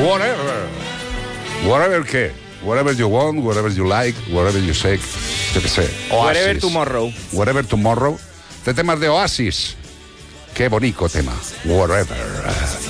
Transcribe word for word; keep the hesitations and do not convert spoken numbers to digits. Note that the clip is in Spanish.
Whatever. Whatever qué. Whatever you want, whatever you like, whatever you say. Yo qué sé. Oasis. Whatever Tomorrow. Whatever Tomorrow. Este tema es de Oasis. Qué bonito tema. Whatever.